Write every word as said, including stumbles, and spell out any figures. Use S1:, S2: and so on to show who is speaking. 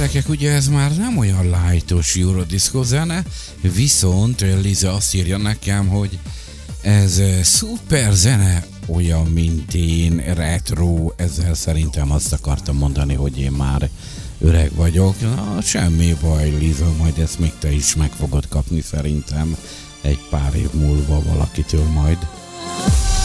S1: gyerekek, ugye ez már nem olyan lightos Eurodisco zene, viszont Liza azt írja nekem, hogy ez szuper zene, olyan, mint én, retro, ezzel szerintem azt akartam mondani, hogy én már öreg vagyok. Na, semmi baj, Liza, majd ezt még te is meg fogod kapni szerintem egy pár év múlva valakitől majd.